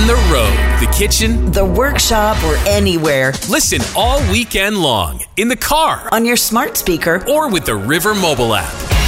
the road, the kitchen, the workshop, or anywhere. Listen all weekend long in the car, on your smart speaker, or with the River mobile app.